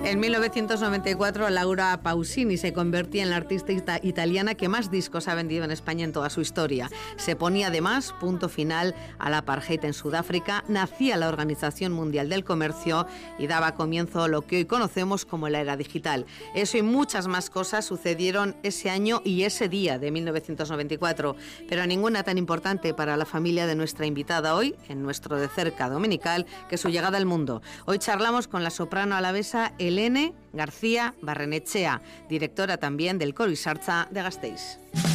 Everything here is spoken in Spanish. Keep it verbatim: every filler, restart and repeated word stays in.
En mil novecientos noventa y cuatro, Laura Pausini se convertía en la artista ita- italiana que más discos ha vendido en España en toda su historia. Se ponía además punto final a la apartheid en Sudáfrica, nacía la Organización Mundial del Comercio y daba comienzo a lo que hoy conocemos como la era digital. Eso y muchas más cosas sucedieron ese año y ese día de mil novecientos noventa y cuatro, pero ninguna tan importante para la familia de nuestra invitada hoy, en nuestro De Cerca dominical, que su llegada al mundo. Hoy charlamos con la soprano alavesa Helene García Barrenechea, directora también del Coro y Sartza de Gasteiz.